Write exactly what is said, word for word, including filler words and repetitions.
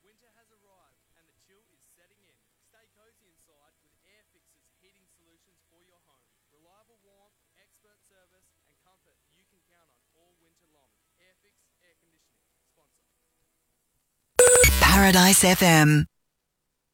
Winter has arrived and the chill is setting in. Stay cozy inside with Airfix's heating solutions for your home. Reliable warmth, expert service and comfort you can count on all winter long. Airfix Air Conditioning, sponsor. Paradise F M.